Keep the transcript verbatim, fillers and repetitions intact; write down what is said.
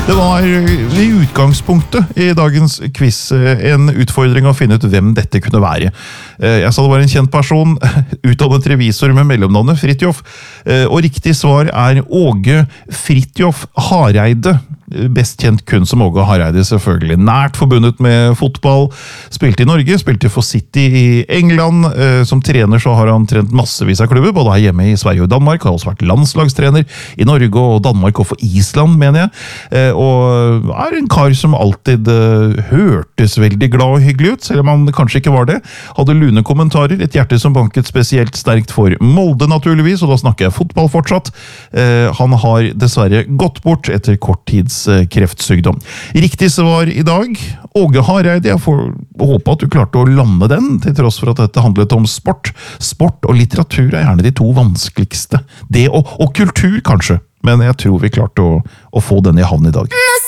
Det var i utgangspunktet i dagens quiz en utfordring å finne ut hvem dette kunne være. Jeg sa det var en kjent person, utdannet revisor med mellomnavnet Fridtjof, og riktig svar er Åge Fridtjof Hareide. Best kjent kun som Åge Hareide, selvfølgelig. Nært forbundet med fotball. Spilte i Norge, spilte for City i England. Som trener så har han trent massevis av klubber, både her hjemme i Sverige og Danmark. Har også vært landslagstrener i Norge og Danmark og for Island, mener jeg. Og er en kar som alltid hørtes veldig glad og hyggelig ut, selv om han kanskje ikke var det. Hadde lune kommentarer, et hjerte som banket spesielt sterkt for Molde naturligvis, og da snakker jeg fotball fortsatt. Han har dessverre gått bort etter kort tids kreftsykdom. Riktig svar i dag, Åge Hareide. Jeg får håpe at du klarte å lande den, til tross for at dette handlet om sport. Sport og litteratur er gjerne de to vanskeligste. Det og, og kultur kanskje, men jeg tror vi klarte å, å få den i havn i dag.